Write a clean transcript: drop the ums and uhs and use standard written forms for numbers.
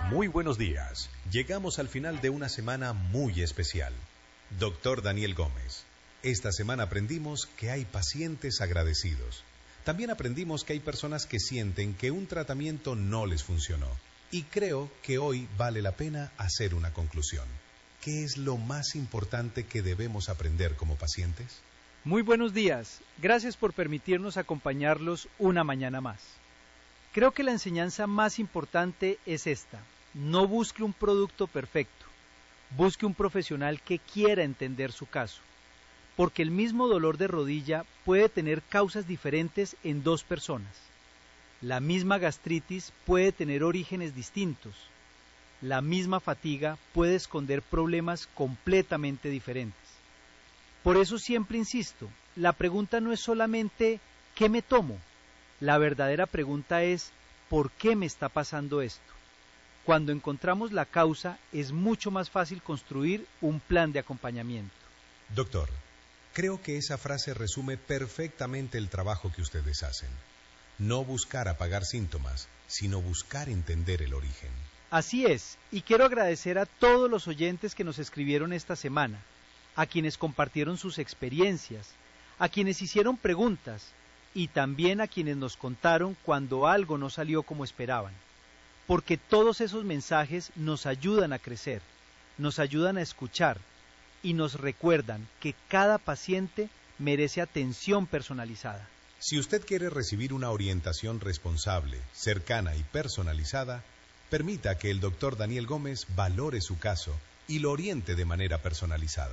Muy buenos días. Llegamos al final de una semana muy especial. Doctor Daniel Gómez. Esta semana aprendimos que hay pacientes agradecidos. También aprendimos que hay personas que sienten que un tratamiento no les funcionó. Y creo que hoy vale la pena hacer una conclusión. ¿Qué es lo más importante que debemos aprender como pacientes? Muy buenos días. Gracias por permitirnos acompañarlos una mañana más. Creo que la enseñanza más importante es esta. No busque un producto perfecto. Busque un profesional que quiera entender su caso. Porque el mismo dolor de rodilla puede tener causas diferentes en dos personas. La misma gastritis puede tener orígenes distintos. La misma fatiga puede esconder problemas completamente diferentes. Por eso siempre insisto, la pregunta no es solamente ¿qué me tomo? La verdadera pregunta es ¿por qué me está pasando esto? Cuando encontramos la causa, es mucho más fácil construir un plan de acompañamiento. Doctor, creo que esa frase resume perfectamente el trabajo que ustedes hacen. No buscar apagar síntomas, sino buscar entender el origen. Así es, y quiero agradecer a todos los oyentes que nos escribieron esta semana, a quienes compartieron sus experiencias, a quienes hicieron preguntas, y también a quienes nos contaron cuando algo no salió como esperaban. Porque todos esos mensajes nos ayudan a crecer, nos ayudan a escuchar y nos recuerdan que cada paciente merece atención personalizada. Si usted quiere recibir una orientación responsable, cercana y personalizada, permita que el doctor Daniel Gómez valore su caso y lo oriente de manera personalizada.